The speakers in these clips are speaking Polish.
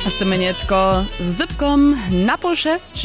Stymenietko z dybkom na po 6.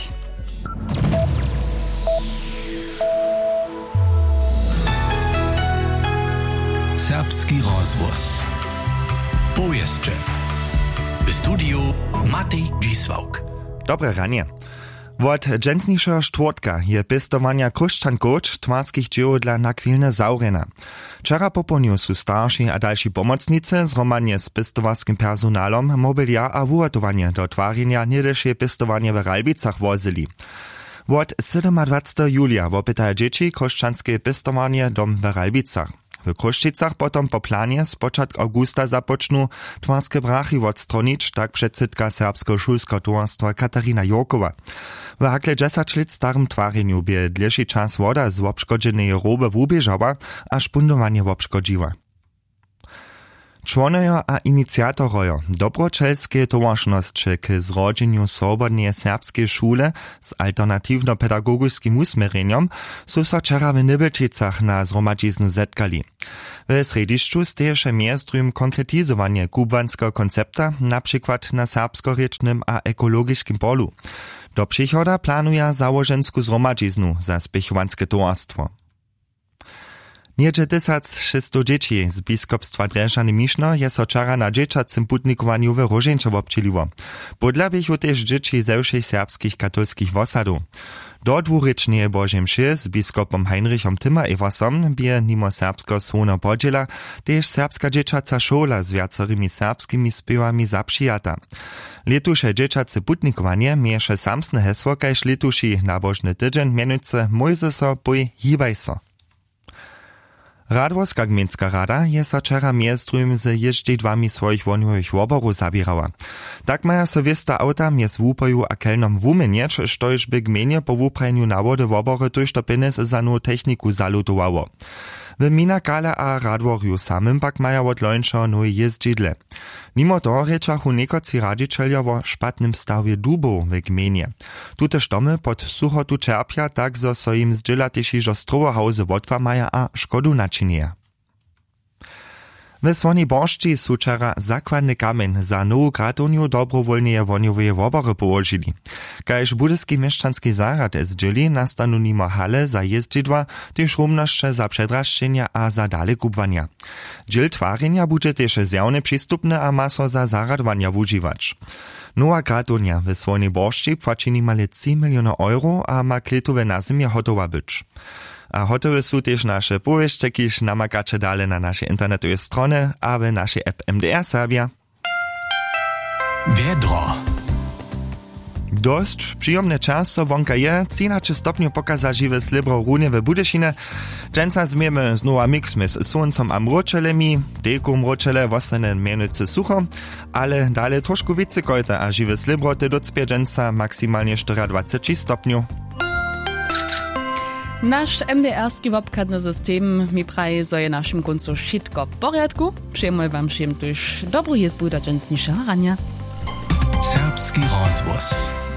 Serbski rozvoz. Powieszcze. W studiu Matej Dzisłauk. Dobre ranie. Wot dżęsniejszego štwórtka je pestowania krušćankoč twarskich dzieł dla nakwilne zaurena. Wczera poponiu su starsi a dalsi pomocnicy zromadnie z pestowarskim personalom mobilia a wurotowanie do twarenia niedešie pestowanie w Ralbicach wozili. Wot 27. julia wopytaje dzieci krušćanskie pestowanie dom w Ralbicach. W Kruščicach potom po planie z początku augusta započnu twarskie brachy odstronić, tak przedsydka Serbskiego szulskiego towarstwa Katarina Jokowa. W hakle 10 lat starym twareniu by dlejszy czas woda z obszkodženej roby wubieżała, a szpundowanie obszkodziła. Członojo a inicjatorojo dobročelskie towaršnosće k zrodzeniu swobodnej serbskiej szule z alternatywno-pedagogickim usmiereniem su so wczera w Nybelčicach na zromadziznu zetkali. W središću steješe mjestrujum konkretizowanie kubwanskiego koncepta, na przykład na serbskorečnym a ekologicznym polu. Do przychoda planuje założensku zromadziznu za spěchowanske towarstwo. Niedzie 1600 dzieci z biskupstwa Drešany Mišno je so wczera na dzieciacym putnikowaniu w Rożeńczowo občeliło. Podla bychu też dzieci ze všech serbskich katolskich wosadów. Do dwurečneje Božje mše z biskupom Heinrichom Timmer Eversom bie nimo serbsko słono podziela też serbska dzieciaca šola z wiacorymi serbskimi spiewami zapřijata. Letuše dzieciace putnikowanie mieše samsne hesło kajž letuši nabožny tydzień mianujce Mojze so, boj, hibaj so. Radworska gminska rada je so wczera mjestrujum z jeźdźidłami swoich woniowych woborów zabierała. Tak maja so wiesta auta mjez wupoju a kelnom wumienieć, štož by gminie po wupraniu nawody wobory tuż do penes za nowu techniku zalutowało. W Minakale a Radworju samym pak maja od lończo nowe jeździdle. Mimo to rečachu niekoci radzicielja o špatnym stawie dubów w gminie. Tute štomy pod suchotu čerpja, tak zo so im zdzielatyši, že strowohauzy wotwa maja a škodu načinieja. W Słoni Boršči su wczera zakładny kamień za nowu gratowniu dobrowolneje wonioweje wobory położyli. Kajż budyski mieszczanski zarad zdzieli nastanu nimo hale za jeździdła, tyż rumnošće za przedraszczenia a za dale kubwania. Dziel twarenia bude też zjawne przystupne a ma so za zaradwania wužiwać. Nowa gratownia w Słoni Boršči płaci nimale 3 miliony euro, a ma kletowe na zimie hotowa być. A hotowe su też nasze powieście, kiż namakacze dale na naszej internetowej stronie, a w naszej app MDR Serbia. Wiedro. Dość przyjemny czas so wonka je, 13 stopniu pokaza w Slibro runie w Budyšine. Dżęca zmiemy znowa mix z słońcem a mročelemi, deku mročele wostane mianujce sucho, ale dale troszkę więcej kojta a żywe Slibro te docpie dżęca maksymalnie 24 stopniu. Nasz MDR-ski wobkadny system mi praje, zo je naszym końcu wszystko w porядku. Przyjmuję wam všem tuż dobrą jezbu do dżęsniejszego rania. Serbski rozvoz.